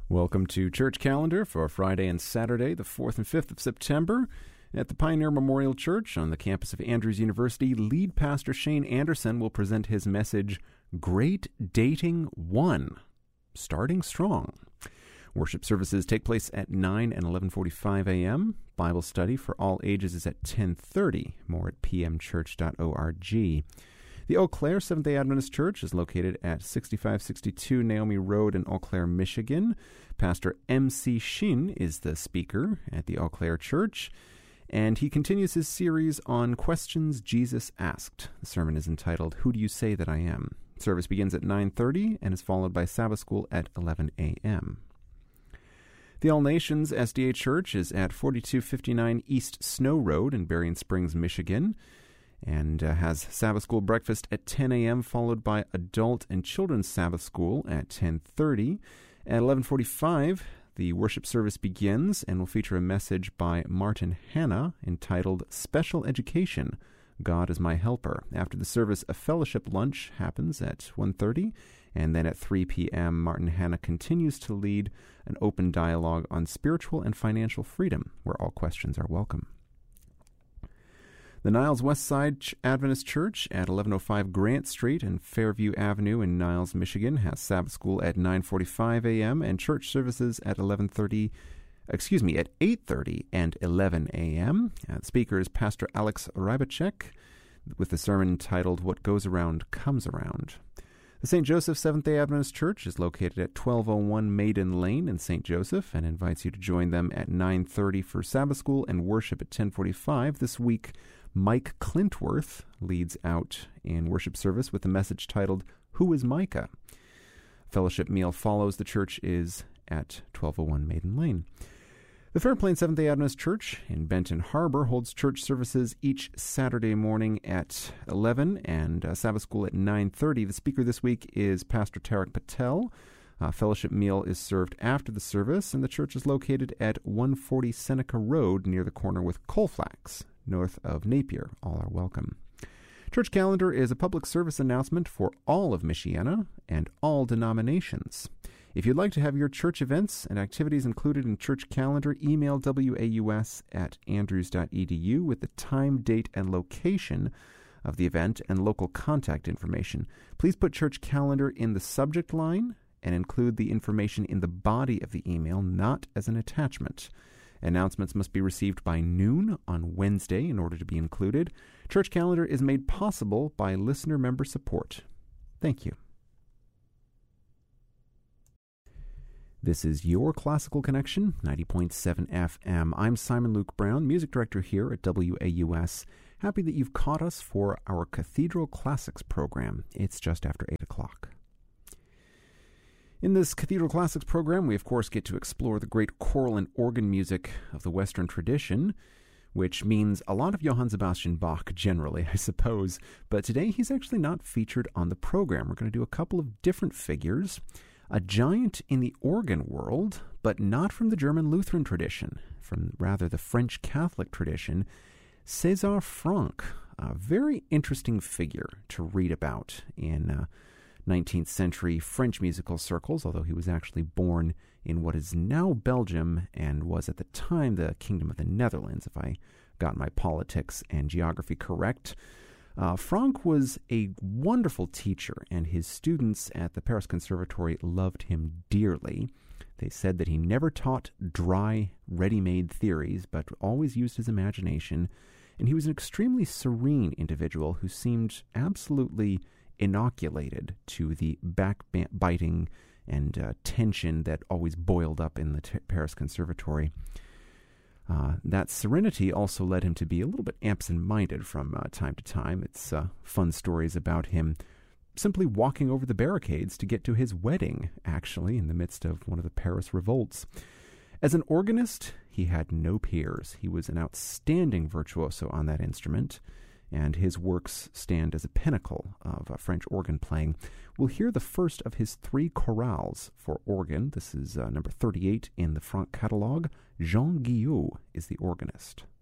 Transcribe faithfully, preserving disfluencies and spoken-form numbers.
Welcome to Church Calendar for Friday and Saturday, the fourth and fifth of September. At the Pioneer Memorial Church on the campus of Andrews University, lead pastor Shane Anderson will present his message, Great Dating One, Starting Strong. Worship services take place at nine and eleven forty-five a.m. Bible study for all ages is at ten thirty, more at p m church dot org. The Eau Claire Seventh-day Adventist Church is located at sixty-five sixty-two Naomi Road in Eau Claire, Michigan. Pastor M C Shin is the speaker at the Eau Claire Church, and he continues his series on questions Jesus asked. The sermon is entitled, Who Do You Say That I Am? Service begins at nine thirty and is followed by Sabbath School at eleven a.m. The All Nations S D A Church is at forty-two fifty-nine East Snow Road in Berrien Springs, Michigan, and uh, has Sabbath School breakfast at ten a.m., followed by Adult and Children's Sabbath School at ten thirty. At eleven forty-five, the worship service begins and will feature a message by Martin Hanna entitled Special Education, God is My Helper. After the service, a fellowship lunch happens at one thirty, and then at three p.m., Martin Hanna continues to lead an open dialogue on spiritual and financial freedom, where all questions are welcome. The Niles West Side Adventist Church at eleven oh five Grant Street and Fairview Avenue in Niles, Michigan has Sabbath School at nine forty-five a.m. and church services at eleven thirty, excuse me, at eight thirty and eleven a.m. Uh, the speaker is Pastor Alex Rybacek with the sermon entitled What Goes Around Comes Around. The Saint Joseph Seventh-day Adventist Church is located at twelve oh one Maiden Lane in Saint Joseph and invites you to join them at nine thirty for Sabbath School and worship at ten forty-five. This week, Mike Clintworth leads out in worship service with a message titled, Who is Micah? Fellowship meal follows. The church is at twelve oh one Maiden Lane. The Fairplain Seventh-day Adventist Church in Benton Harbor holds church services each Saturday morning at eleven and uh, Sabbath School at nine thirty. The speaker this week is Pastor Tarak Patel. Uh, fellowship meal is served after the service, and the church is located at one forty Seneca Road near the corner with Colfax, north of Napier. All are welcome. Church Calendar is a public service announcement for all of Michiana and all denominations. If you'd like to have your church events and activities included in Church Calendar, email W A U S at andrews dot e d u with the time, date, and location of the event and local contact information. Please put Church Calendar in the subject line and include the information in the body of the email, not as an attachment. Announcements must be received by noon on Wednesday in order to be included. Church Calendar is made possible by listener member support. Thank you. This is your Classical Connection, ninety point seven F M. I'm Simon Luke Brown, music director here at W A U S. Happy that you've caught us for our Cathedral Classics program. It's just after eight o'clock. In this Cathedral Classics program, we of course get to explore the great choral and organ music of the Western tradition, which means a lot of Johann Sebastian Bach generally, I suppose. But today he's actually not featured on the program. We're going to do a couple of different figures. A giant in the organ world, but not from the German Lutheran tradition, from rather the French Catholic tradition, César Franck, a very interesting figure to read about in uh, nineteenth century French musical circles, although he was actually born in what is now Belgium and was at the time the Kingdom of the Netherlands, if I got my politics and geography correct. Uh, Franck was a wonderful teacher, and his students at the Paris Conservatory loved him dearly. They said that he never taught dry, ready-made theories, but always used his imagination, and he was an extremely serene individual who seemed absolutely inoculated to the backbiting and uh, tension that always boiled up in the t- Paris Conservatory. Uh, that serenity also led him to be a little bit absent-minded from uh, time to time. It's uh, fun stories about him simply walking over the barricades to get to his wedding, actually, in the midst of one of the Paris revolts. As an organist, he had no peers. He was an outstanding virtuoso on that instrument, and his works stand as a pinnacle of uh, French organ playing. We'll hear the first of his three chorales for organ. This is uh, number thirty-eight in the Franck catalog. Jean Guillot is the organist.